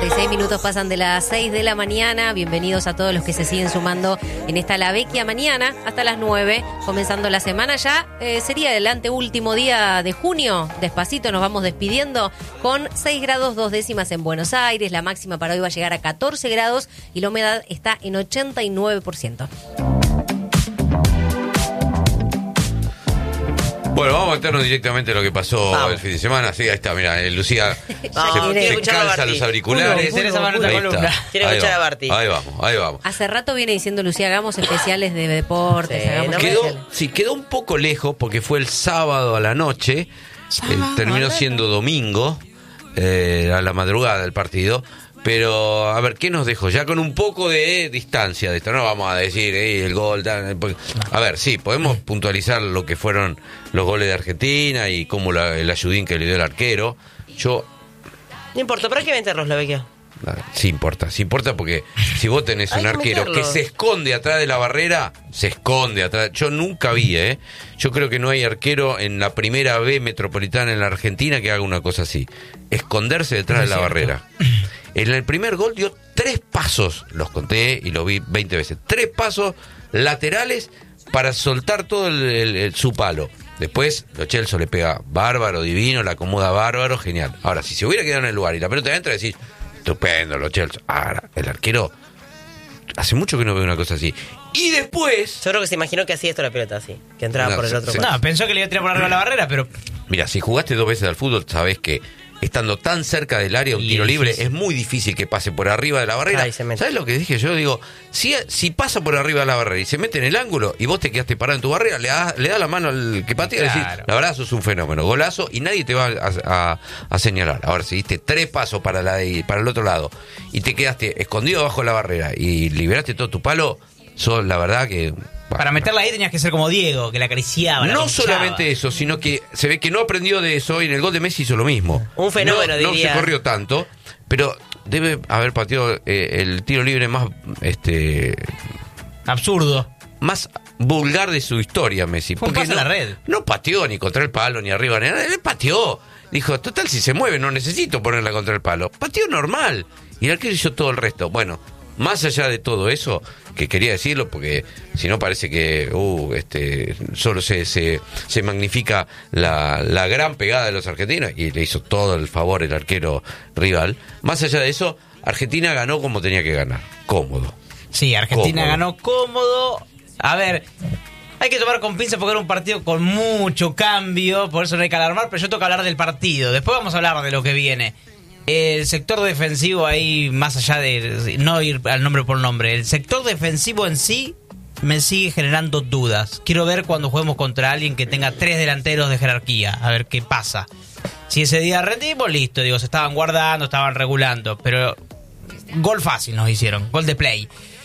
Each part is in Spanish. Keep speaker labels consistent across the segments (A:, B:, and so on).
A: 46 minutos pasan de las 6 de la mañana. Bienvenidos a todos los que se siguen sumando en esta La Vecchia mañana hasta las 9, comenzando la semana ya. Sería el anteúltimo día de junio. Despacito nos vamos despidiendo con 6 grados 2 décimas en Buenos Aires. La máxima para hoy va a llegar a 14 grados y la humedad está en 89%.
B: Bueno, vamos a meternos directamente en lo que pasó el fin de semana. Sí, ahí está, mira, Lucía se calza los auriculares.
C: Quiere escuchar a Barty.
B: Ahí vamos.
A: Hace rato viene diciendo Lucía, hagamos especiales de deportes.
B: Quedó un poco lejos porque fue el sábado a la noche. Terminó siendo domingo, a la madrugada del partido. Pero, a ver, ¿qué nos dejó? Ya con un poco de distancia de esto, no vamos a decir el gol. A ver, sí, podemos puntualizar lo que fueron los goles de Argentina y cómo el ayudín que le dio el arquero. No
C: importa, ¿para qué meterlos, La Vecchia?
B: Sí importa porque si vos tenés un arquero que se esconde atrás de la barrera, se esconde atrás. Yo nunca vi, yo creo que no hay arquero en la primera B metropolitana en la Argentina que haga una cosa así. Esconderse detrás de la barrera. En el primer gol dio 3 pasos, los conté y lo vi 20 veces. 3 pasos laterales para soltar todo su palo. Después, Lo Celso le pega bárbaro, divino, la acomoda bárbaro, genial. Ahora, si se hubiera quedado en el lugar y la pelota entra, decís, estupendo, Lo Celso. Ahora, el arquero, hace mucho que no veo una cosa así. Y después...
C: Yo creo que se imaginó que hacía esto la pelota así, que entraba por el otro lado.
D: No, pensó que le iba a tirar por arriba la barrera, pero...
B: Mira, si jugaste 2 veces al fútbol, sabés que estando tan cerca del área, un tiro libre, es muy difícil que pase por arriba de la barrera. ¿Sabes lo que dije? Yo digo, si pasa por arriba de la barrera y se mete en el ángulo y vos te quedaste parado en tu barrera, le da la mano al que patea y decís, la verdad, sos un fenómeno, golazo, y nadie te va a señalar. Ahora, si diste 3 pasos para el otro lado y te quedaste escondido bajo la barrera y liberaste todo tu palo, sos la verdad que...
D: Para meterla ahí tenías que ser como Diego, que la acariciaba.
B: No solamente eso, sino que se ve que no aprendió de eso y en el gol de Messi hizo lo mismo.
C: Un fenómeno,
B: no
C: diría.
B: No se corrió tanto, pero debe haber pateado el tiro libre más...
D: absurdo.
B: Más vulgar de su historia, Messi.
D: Fue un pase a la red.
B: No pateó ni contra el palo, ni arriba, ni nada. Él pateó. Dijo, total, si se mueve, no necesito ponerla contra el palo. Pateó normal. Y el arquero hizo todo el resto. Bueno, más allá de todo eso, que quería decirlo porque si no parece que solo se magnifica la gran pegada de los argentinos y le hizo todo el favor el arquero rival. Más allá de eso, Argentina ganó como tenía que ganar, cómodo.
D: Sí, Argentina ganó cómodo. A ver, hay que tomar con pinzas porque era un partido con mucho cambio, por eso no hay que alarmar, pero yo tengo que hablar del partido. Después vamos a hablar de lo que viene. El sector defensivo ahí, más allá de no ir al nombre por nombre, el sector defensivo en sí me sigue generando dudas. Quiero ver cuando juguemos contra alguien que tenga 3 delanteros de jerarquía, a ver qué pasa. Si ese día rendimos, listo, se estaban guardando, estaban regulando, pero gol fácil nos hicieron, gol de play.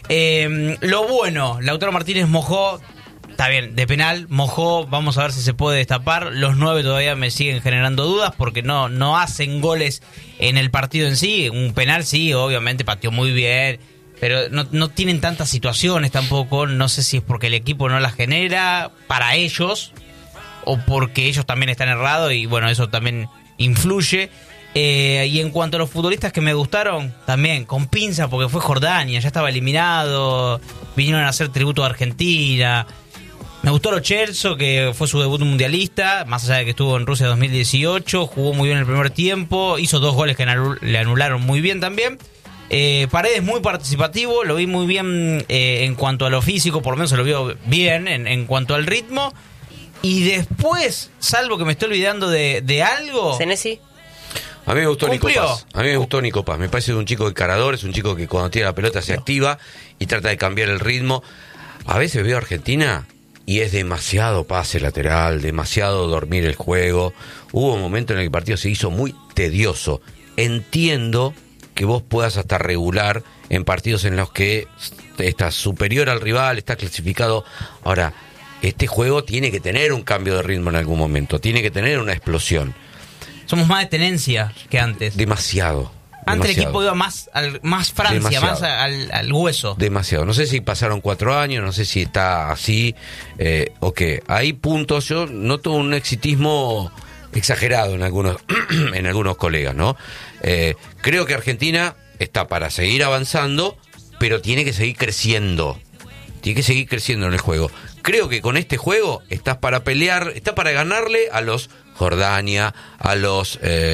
D: Lo bueno, Lautaro Martínez mojó. Está bien, de penal, mojó, vamos a ver si se puede destapar. Los 9 todavía me siguen generando dudas porque no hacen goles en el partido en sí. Un penal sí, obviamente pateó muy bien, pero no tienen tantas situaciones tampoco. No sé si es porque el equipo no las genera para ellos o porque ellos también están errados y bueno, eso también influye. Y en cuanto a los futbolistas que me gustaron, también con pinza porque fue Jordania, ya estaba eliminado, vinieron a hacer tributo a Argentina. Me gustó Lo Celso, que fue su debut mundialista, más allá de que estuvo en Rusia 2018, jugó muy bien el primer tiempo, hizo 2 goles que le anularon muy bien también. Paredes muy participativo, lo vi muy bien en cuanto a lo físico, por lo menos se lo vio bien en cuanto al ritmo. Y después, salvo que me estoy olvidando de algo...
C: Senesi.
B: A mí me gustó Nico Paz. Me parece un chico encarador, es un chico que cuando tiene la pelota se activa y trata de cambiar el ritmo. A veces veo a Argentina... y es demasiado pase lateral, demasiado dormir el juego. Hubo un momento en el que el partido se hizo muy tedioso. Entiendo que vos puedas hasta regular en partidos en los que estás superior al rival, estás clasificado. Ahora, este juego tiene que tener un cambio de ritmo en algún momento, tiene que tener una explosión.
D: Somos más de tenencia que antes.
B: Demasiado.
D: Antes el equipo iba más Francia, demasiado. Más al hueso.
B: Demasiado. No sé si pasaron 4 años, no sé si está así o qué. Hay puntos, yo noto un exitismo exagerado en algunos colegas, ¿no? Creo que Argentina está para seguir avanzando, pero tiene que seguir creciendo. Tiene que seguir creciendo en el juego. Creo que con este juego estás para pelear, estás para ganarle a los Jordania, a los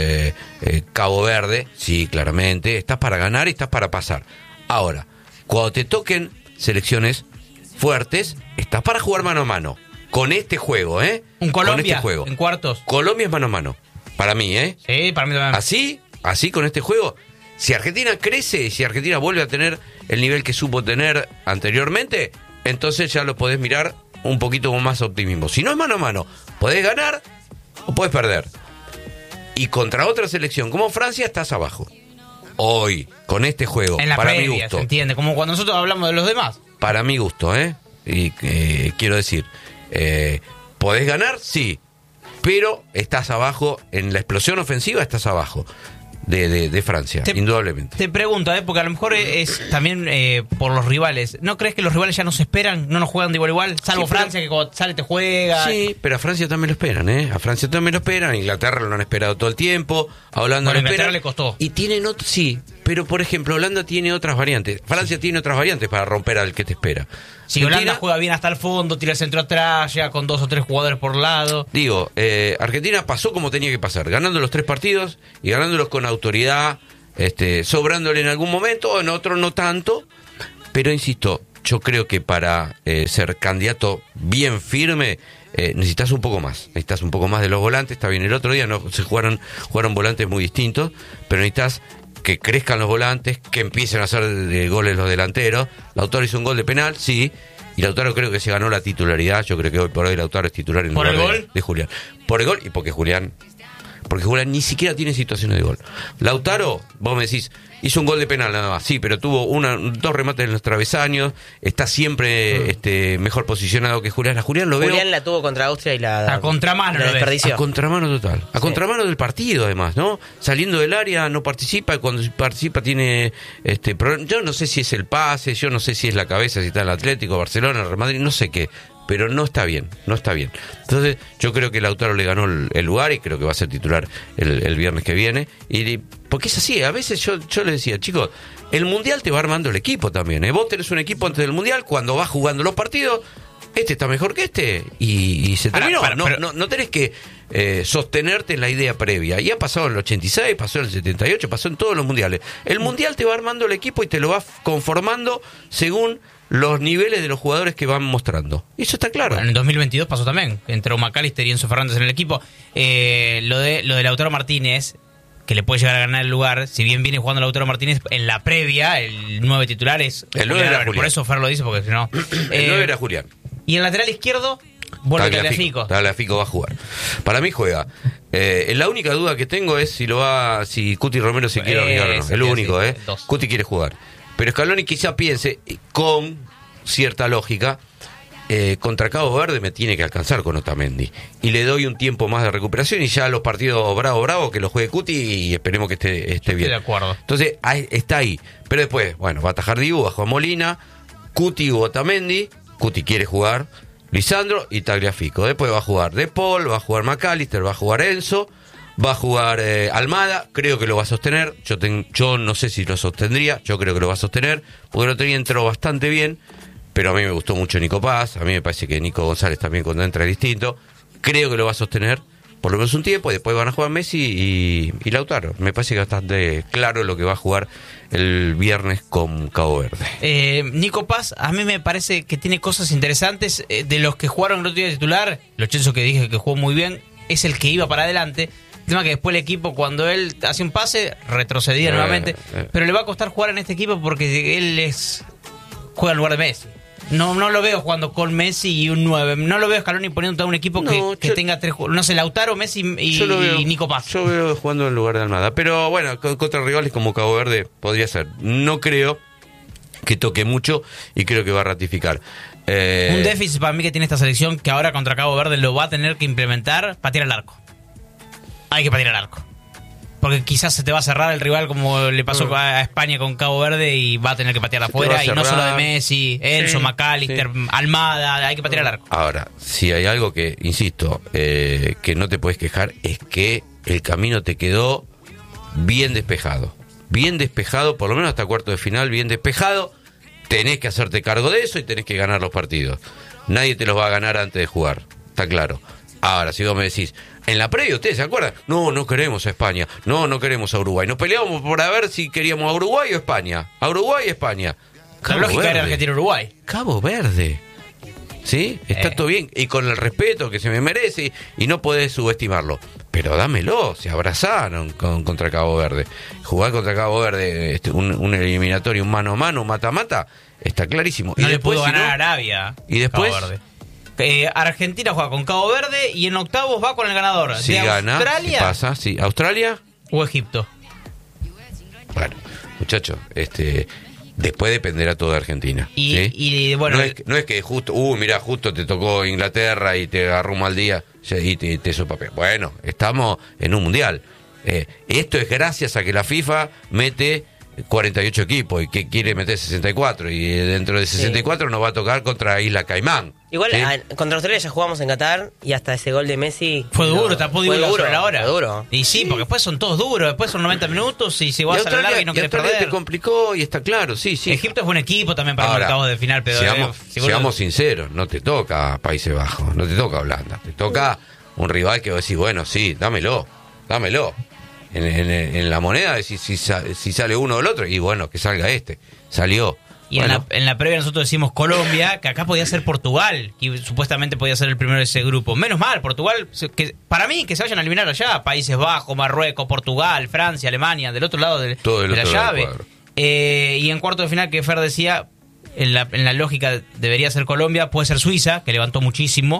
B: Cabo Verde, sí, claramente. Estás para ganar y estás para pasar. Ahora, cuando te toquen selecciones fuertes, estás para jugar mano a mano. Con este juego,
D: Un Colombia
B: con este juego.
D: en cuartos.
B: Colombia es mano a mano. Para mí,
D: Sí, para mí también.
B: Así con este juego. Si Argentina crece, si Argentina vuelve a tener el nivel que supo tener anteriormente, entonces ya lo podés mirar un poquito con más optimismo. Si no es mano a mano, podés ganar o podés perder. Y contra otra selección como Francia estás abajo. Hoy, con este juego,
D: en la
B: para
D: previa,
B: mi gusto.
D: se entiende, como cuando nosotros hablamos de los demás.
B: Para mi gusto, y quiero decir, podés ganar, sí, pero estás abajo, en la explosión ofensiva estás abajo de Francia, indudablemente.
D: Te pregunto, porque a lo mejor es también por los rivales. ¿No crees que los rivales ya nos esperan? ¿No nos juegan de igual a igual? Salvo Francia, que cuando sale te juega.
B: Sí, pero a Francia también lo esperan, A Francia también lo esperan. A Inglaterra lo han esperado todo el tiempo. A Holanda lo esperan.
D: Le costó.
B: Y tienen sí, pero por ejemplo, Holanda tiene otras variantes. Francia tiene otras variantes para romper al que te espera.
D: Si Holanda juega bien hasta el fondo, tira el centro atrás, llega con 2 o 3 jugadores por lado.
B: Digo, Argentina pasó como tenía que pasar, ganando los 3 partidos y ganándolos con autoridad, sobrándole en algún momento, o en otro no tanto. Pero insisto, yo creo que para ser candidato bien firme, necesitas un poco más. Necesitas un poco más de los volantes. Está bien, el otro día no se jugaron volantes muy distintos, pero necesitas que crezcan los volantes, que empiecen a hacer goles los delanteros. Lautaro hizo un gol de penal, sí, y Lautaro creo que se ganó la titularidad. Yo creo que hoy por hoy Lautaro es titular en
D: ¿Por
B: lugar
D: el gol?
B: de Julián. Por el gol y porque Julián ni siquiera tiene situaciones de gol. Lautaro, vos me decís, hizo un gol de penal nada más, sí, pero tuvo 2 remates en los travesaños, está siempre mejor posicionado que Julián. A Julián lo veo.
C: Julián la tuvo contra Austria y la
D: a contramano
C: la desperdició.
B: A contramano total. A contramano del partido, además, ¿no? Saliendo del área no participa, y cuando participa tiene problemas. Yo no sé si es el pase, yo no sé si es la cabeza, si está el Atlético, Barcelona, el Real Madrid, no sé qué. Pero no está bien. Entonces, yo creo que Lautaro le ganó el lugar y creo que va a ser titular el viernes que viene. Porque es así, a veces yo le decía, chicos, el Mundial te va armando el equipo también. Vos tenés un equipo antes del Mundial, cuando vas jugando los partidos, está mejor que y se terminó. No tenés que sostenerte en la idea previa. Y ha pasado en el 86, pasó en el 78, pasó en todos los mundiales. El Mundial te va armando el equipo y te lo va conformando según los niveles de los jugadores que van mostrando. Eso está claro.
D: Bueno, en el 2022 pasó también. Entró McAllister y Enzo Fernández en el equipo. Lo de Lautaro Martínez, que le puede llegar a ganar el lugar, si bien viene jugando Lautaro Martínez en la previa, el 9 titular es...
B: El 9 era Julián.
D: Por eso Fer lo dice, porque si no...
B: El 9 era Julián.
D: Y en el lateral izquierdo, vuelve Tagliafico.
B: Tagliafico va a jugar. Para mí juega. La única duda que tengo es si Cuti Romero se quiere arriesgar o no. Es lo único, Cuti quiere jugar. Pero Scaloni quizá piense, con cierta lógica, contra Cabo Verde me tiene que alcanzar con Otamendi. Y le doy un tiempo más de recuperación y ya los partidos bravo, que los juegue Cuti y esperemos que esté bien.
D: Estoy de acuerdo.
B: Entonces, está ahí. Pero después, va a atajar Dibu, va a jugar Molina, Cuti o Otamendi. Cuti quiere jugar, Lisandro y Tagliafico. Después va a jugar De Paul, va a jugar McAllister, va a jugar Enzo, va a jugar Almada. Creo que lo va a sostener. Yo no sé si lo sostendría. Yo creo que lo va a sostener, porque el otro día entró bastante bien. Pero a mí me gustó mucho Nico Paz. A mí me parece que Nico González también cuando entra es distinto. Creo que lo va a sostener por lo menos un tiempo. Y después van a jugar Messi y Lautaro. Me parece que bastante claro lo que va a jugar el viernes con Cabo Verde.
D: Nico Paz, a mí me parece que tiene cosas interesantes. De los que jugaron el otro día de titular, Lo Celso, que dije que jugó muy bien, es el que iba para adelante. El tema que después el equipo, cuando él hacía un pase, retrocedía nuevamente. Pero le va a costar jugar en este equipo porque él juega en lugar de Messi. No lo veo jugando con Messi y un 9. No lo veo Scaloni poniendo todo un equipo que tenga 3 jugadores. No sé, Lautaro, Messi y Nico Paz.
B: Yo veo jugando en lugar de Almada. Pero bueno, contra rivales como Cabo Verde podría ser. No creo que toque mucho y creo que va a ratificar.
D: Un déficit para mí que tiene esta selección, que ahora contra Cabo Verde lo va a tener que implementar, patear al arco. Hay que patear al arco. porque quizás se te va a cerrar el rival como le pasó a España con Cabo Verde y va a tener que patear afuera, y no solo de Messi, Enzo, McAllister, Almada, hay que patear al arco.
B: Ahora, si hay algo que, insisto, que no te puedes quejar, es que el camino te quedó bien despejado, por lo menos hasta cuarto de final, bien despejado. Tenés que hacerte cargo de eso y tenés que ganar los partidos. Nadie te los va a ganar antes de jugar, está claro. Ahora, si vos me decís, en la previa, ¿ustedes se acuerdan? No queremos a España, no queremos a Uruguay. Nos peleábamos por ver si queríamos a Uruguay o España. A Uruguay y España.
D: La lógica era Argentina-Uruguay.
B: Cabo Verde. ¿Sí? Está todo bien. Y con el respeto que se me merece, y no podés subestimarlo. Pero dámelo, se abrazaron contra Cabo Verde. Jugar contra Cabo Verde, un eliminatorio, un mano a mano, mata-mata, está clarísimo.
D: No
B: y
D: le
B: después,
D: pudo ganar a Arabia.
B: Y después...
D: Cabo Verde. Argentina juega con Cabo Verde y en octavos va con el ganador
B: si
D: de
B: gana,
D: Australia,
B: si pasa, sí. ¿Australia?
D: O Egipto.
B: Bueno, muchachos, después dependerá todo de Argentina.
D: Y bueno,
B: no es que justo, mirá, justo te tocó Inglaterra y te agarró un mal día y te sopapea. Bueno, estamos en un mundial. Esto es gracias a que la FIFA mete 48 equipos y que quiere meter 64, y dentro de 64 nos va a tocar contra Isla Caimán.
C: Igual contra Australia ya jugamos en Qatar y hasta ese gol de Messi
D: fue duro, tapó duro la hora.
C: Fue duro.
D: Y sí, porque después son todos duros, después son 90 minutos y si vas a la larga y no querés perder.
B: Te complicó y está claro, sí.
D: Egipto es buen equipo también para los octavos de final, pero
B: seamos sinceros, no te toca Países Bajos, no te toca Holanda, te toca un rival que vos decís, bueno, sí, dámelo. En la moneda decís si sale uno o el otro, y bueno, que salga salió.
D: Y bueno, en la previa nosotros decimos Colombia, que acá podía ser Portugal, y supuestamente podía ser el primero de ese grupo. Menos mal, Portugal, que para mí que se vayan a eliminar allá, Países Bajos, Marruecos, Portugal, Francia, Alemania, del otro lado de la llave. Y en cuarto de final, que Fer decía, en la lógica debería ser Colombia, puede ser Suiza, que levantó muchísimo.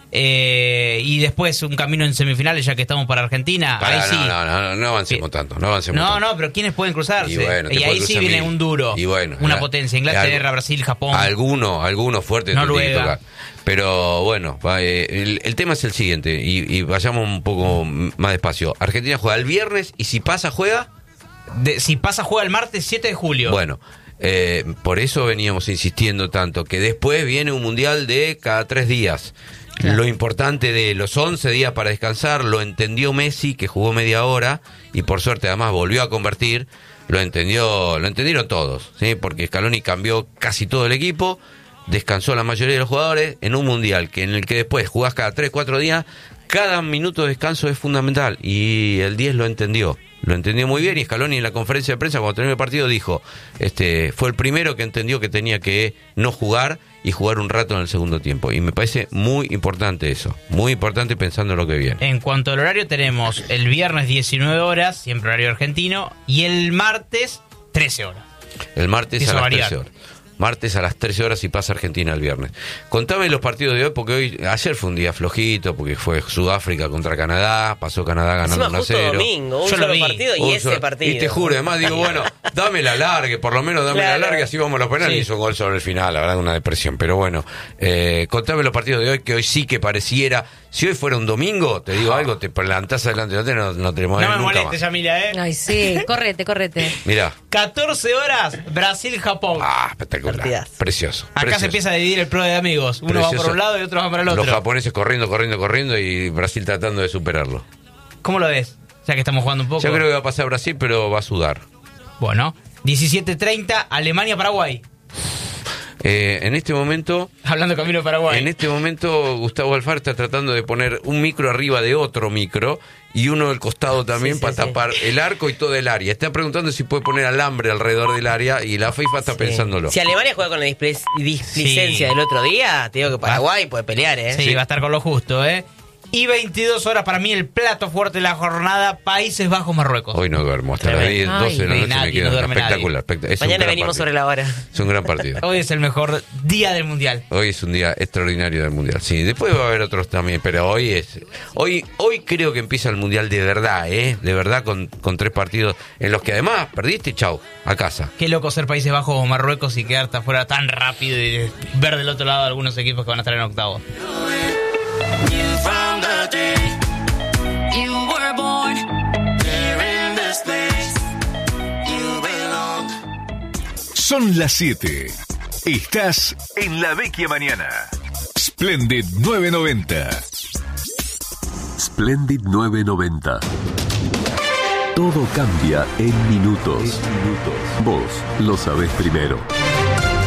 D: Y después un camino en semifinales, ya que estamos para Argentina. Ahí sí.
B: No avancemos tanto.
D: No, pero ¿quiénes pueden cruzarse? Y ahí sí viene un duro.
B: Y bueno,
D: una potencia. Inglaterra, Brasil, Japón.
B: Algunos fuertes.
D: Noruega.
B: Pero bueno, el tema es el siguiente. Y vayamos un poco más despacio. Argentina juega el viernes y si pasa, juega.
D: Si pasa, juega el martes 7 de julio.
B: Bueno. Por eso veníamos insistiendo tanto, que después viene un mundial de cada 3 días. Claro. Lo importante de los 11 días para descansar lo entendió Messi, que jugó media hora y por suerte además volvió a convertir. Lo entendieron todos, ¿sí? Porque Scaloni cambió casi todo el equipo, descansó la mayoría de los jugadores en un mundial en el que después jugás cada 3-4 días. Cada minuto de descanso es fundamental y el 10 lo entendió muy bien, y Scaloni en la conferencia de prensa cuando terminó el partido dijo, fue el primero que entendió que tenía que no jugar y jugar un rato en el segundo tiempo, y me parece muy importante eso, muy importante pensando en lo que viene.
D: En cuanto al horario, tenemos el viernes 19 horas, siempre horario argentino, y el martes 13 horas.
B: El martes a las 13 horas. Martes a las 13 horas y pasa Argentina el viernes. Contame los partidos de hoy, porque ayer fue un día flojito, porque fue Sudáfrica contra Canadá, pasó Canadá ganando 1-0.
C: Domingo, un solo partido y ese partido.
B: Y te juro, además digo, bueno, dame la larga, por lo menos dame la larga, así vamos a los penales. Hizo un gol sobre el final, la verdad, una depresión. Pero bueno, contame los partidos de hoy, que hoy sí que pareciera. Si hoy fuera un domingo, te digo algo, te plantás adelante, no te mueves nunca más. No me
D: molestes, Yamila,
A: Ay, sí, correte.
B: Mirá.
D: 14 horas, Brasil-Japón.
B: Espectacular. Precioso.
D: Acá se empieza a dividir el pro de amigos. Uno va por un lado y otro va por el otro.
B: Los japoneses corriendo y Brasil tratando de superarlo.
D: ¿Cómo lo ves? Ya que estamos jugando un poco.
B: Yo creo que va a pasar Brasil, pero va a sudar.
D: Bueno, 17:30, Alemania-Paraguay.
B: En este momento...
D: Hablando de camino de Paraguay.
B: En este momento Gustavo Alfaro está tratando de poner un micro arriba de otro micro y uno del costado también para tapar el arco y todo el área. Está preguntando si puede poner alambre alrededor del área y la FIFA está pensándolo.
C: Si Alemania juega con la displicencia del otro día, te digo que Paraguay puede pelear,
D: Sí, va a estar con lo justo, Y 22 horas para mí el plato fuerte de la jornada, Países Bajos-Marruecos.
B: Hoy no duermo, hasta las 10, 12 de la noche me quedo espectacular.
C: Mañana venimos sobre la hora.
B: Es un gran partido.
D: Hoy es el mejor día del Mundial.
B: Hoy es un día extraordinario del Mundial. Sí, después va a haber otros también, pero hoy creo que empieza el Mundial de verdad, de verdad con 3 partidos en los que además perdiste, chau, a casa.
D: Qué loco ser Países Bajos o Marruecos y quedarte afuera tan rápido y ver del otro lado algunos equipos que van a estar en octavos.
E: From the day you were born, there in Son las 7. Estás en La Vecchia Mañana. Splendid 990.
F: Splendid 990. Todo cambia en minutos. Vos lo sabés primero.